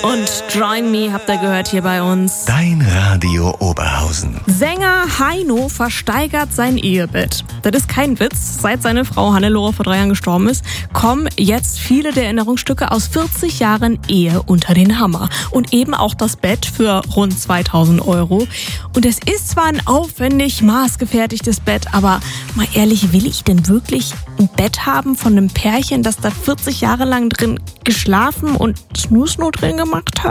Und Join Me habt ihr gehört hier bei uns. Dein Radio Oberhausen. Sänger Heino versteigert sein Ehebett. Das ist kein Witz. Seit seine Frau Hannelore vor 3 Jahren gestorben ist, kommen jetzt viele der Erinnerungsstücke aus 40 Jahren Ehe unter den Hammer. Und eben auch das Bett für rund 2.000 €. Und es ist zwar ein aufwendig maßgefertigtes Bett, aber mal ehrlich, will ich denn wirklich ein Bett haben von einem Pärchen, das da 40 Jahre lang drin geschlafen und Snooze-No drin gemacht hat?